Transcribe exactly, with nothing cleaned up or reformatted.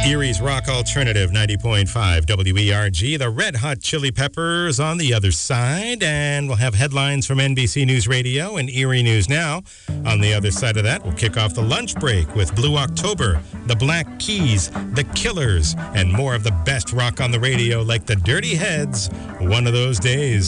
Erie's Rock Alternative, ninety point five W E R G. The Red Hot Chili Peppers on the other side. And we'll have headlines from N B C News Radio and Erie News Now. On the other side of that, we'll kick off the lunch break with Blue October, the Black Keys, the Killers, and more of the best rock on the radio like the Dirty Heads. One of those days.